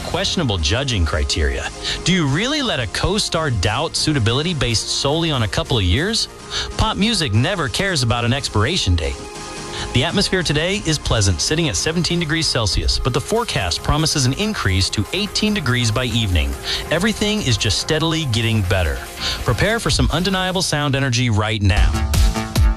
questionable judging criteria. Do you really let a co-star doubt suitability based solely on a couple of years? Pop music never cares about an expiration date. The atmosphere today is pleasant, sitting at 17 degrees Celsius, but the forecast promises an increase to 18 degrees by evening. Everything is just steadily getting better. Prepare for some undeniable sound energy right now.